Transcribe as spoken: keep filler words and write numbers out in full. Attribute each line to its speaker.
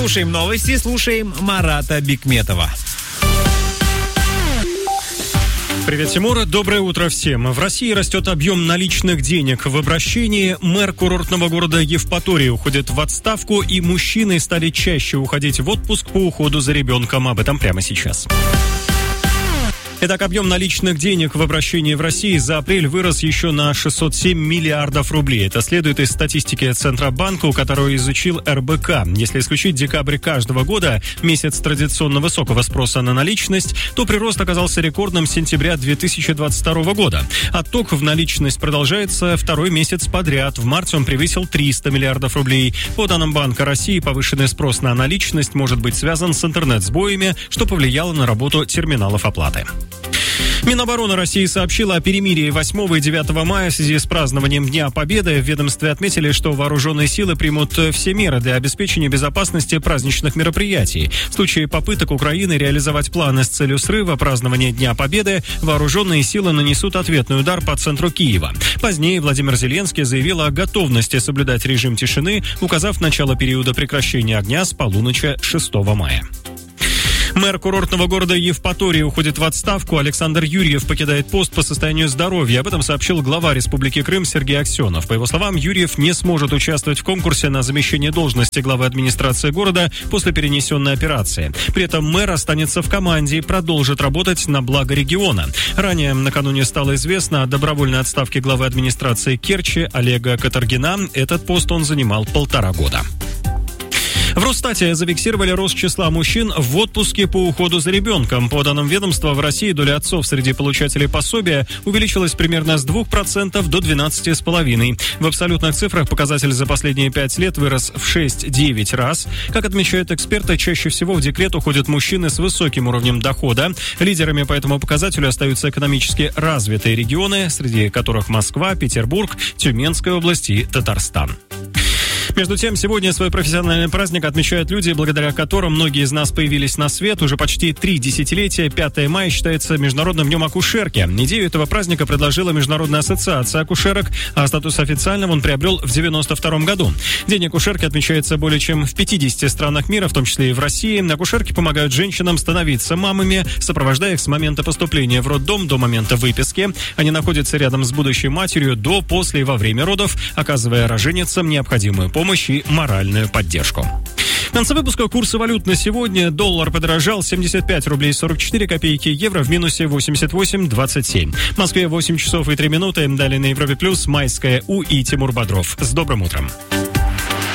Speaker 1: Слушаем новости, слушаем Марата Бикметова.
Speaker 2: Привет, Тимур. Доброе утро всем. В России растет объем наличных денег в обращении. Мэр курортного города Евпатории уходит в отставку, и мужчины стали чаще уходить в отпуск по уходу за ребенком. Об этом прямо сейчас. Итак, объем наличных денег в обращении в России за апрель вырос еще на шестьсот семь миллиардов рублей. Это следует из статистики Центробанка, которую изучил эр бэ ка. Если исключить декабрь каждого года, месяц традиционно высокого спроса на наличность, то прирост оказался рекордным с сентября две тысячи двадцать второго года. Отток в наличность продолжается второй месяц подряд. В марте он превысил триста миллиардов рублей. По данным Банка России, повышенный спрос на наличность может быть связан с интернет-сбоями, что повлияло на работу терминалов оплаты. Минобороны России сообщила о перемирии восьмого и девятого мая в связи с празднованием Дня Победы. В ведомстве отметили, что вооруженные силы примут все меры для обеспечения безопасности праздничных мероприятий. В случае попыток Украины реализовать планы с целью срыва празднования Дня Победы, вооруженные силы нанесут ответный удар по центру Киева. Позднее Владимир Зеленский заявил о готовности соблюдать режим тишины, указав начало периода прекращения огня с полуночи шестого мая. Мэр курортного города Евпатории уходит в отставку. Александр Юрьев покидает пост по состоянию здоровья. Об этом сообщил глава Республики Крым Сергей Аксенов. По его словам, Юрьев не сможет участвовать в конкурсе на замещение должности главы администрации города после перенесенной операции. При этом мэр останется в команде и продолжит работать на благо региона. Ранее накануне стало известно о добровольной отставке главы администрации Керчи Олега Катаргина. Этот пост он занимал полтора года. В Росстате зафиксировали рост числа мужчин в отпуске по уходу за ребенком. По данным ведомства, в России доля отцов среди получателей пособия увеличилась примерно с двух процентов до двенадцати целых пяти десятых процента. В абсолютных цифрах показатель за последние пять лет вырос в шесть-девять раз. Как отмечают эксперты, чаще всего в декрет уходят мужчины с высоким уровнем дохода. Лидерами по этому показателю остаются экономически развитые регионы, среди которых Москва, Петербург, Тюменская область и Татарстан. Между тем, сегодня свой профессиональный праздник отмечают люди, благодаря которым многие из нас появились на свет. Уже почти три десятилетия пятого мая считается Международным днем акушерки. Идею этого праздника предложила Международная ассоциация акушерок, а статус официальным он приобрел в девяносто втором году. День акушерки отмечается более чем в пятидесяти странах мира, в том числе и в России. Акушерки помогают женщинам становиться мамами, сопровождая их с момента поступления в роддом до момента выписки. Они находятся рядом с будущей матерью до, после и во время родов, оказывая роженицам необходимую помощь и моральную поддержку. В конце выпуска курсы валют на сегодня. Доллар подорожал семьдесят пять рублей сорок четыре копейки, евро в минусе восемьдесят восемь двадцать семь. В Москве восемь часов и три минуты. Далее на Европе Плюс, Майская У и Тимур Бодров. С добрым утром.